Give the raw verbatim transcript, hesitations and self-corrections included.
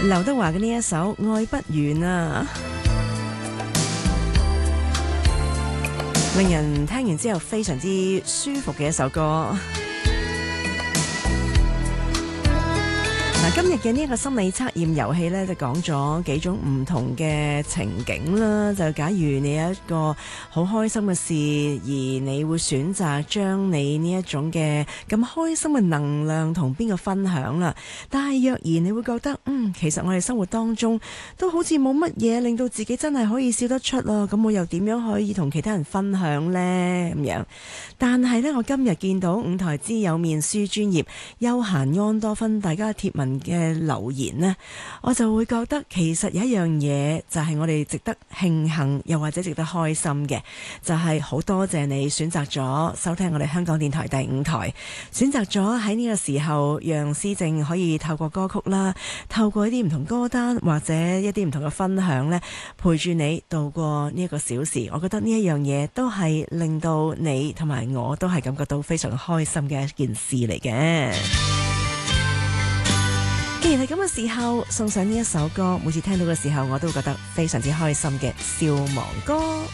劉德華嘅呢一首《愛不完》啊，令人聽完之後非常之舒服嘅一首歌。今日嘅呢一個心理測驗遊戲呢，就講咗幾種唔同嘅情景啦。就假如你有一個好開心嘅事，而你會選擇將你呢一種嘅咁開心嘅能量同邊個分享啦。但係若然你會覺得，嗯，其實我哋生活當中都好似冇乜嘢令到自己真係可以笑得出咯。咁我又點樣可以同其他人分享呢？咁樣，但係呢，我今日見到五台之友面書專頁休閒安多芬大家貼文嘅留言呢，我就會覺得其實有一樣嘢就係我哋值得慶幸又或者值得開心嘅，就係好多謝你選擇咗收聽我哋香港電台第五台，選擇咗喺呢個時候讓思正可以透過歌曲啦，透過一啲唔同歌單或者一啲唔同嘅分享呢，陪住你度過呢一個小時。我覺得呢一樣嘢都係令到你同埋我都係感覺到非常開心嘅一件事嚟嘅。既然係咁嘅時候，送上呢一首歌，每次聽到嘅時候，我都會覺得非常之開心嘅《笑忘歌》。